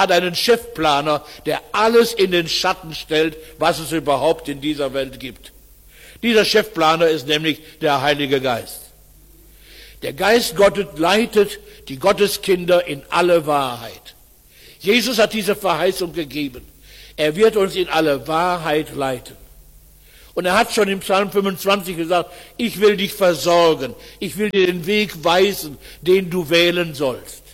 hat einen Chefplaner, der alles in den Schatten stellt, was es überhaupt in dieser Welt gibt. Dieser Chefplaner ist nämlich der Heilige Geist. Der Geist Gottes leitet die Gotteskinder in alle Wahrheit. Jesus hat diese Verheißung gegeben. Er wird uns in alle Wahrheit leiten. Und er hat schon im Psalm 25 gesagt, ich will dich versorgen, ich will dir den Weg weisen, den du wählen sollst.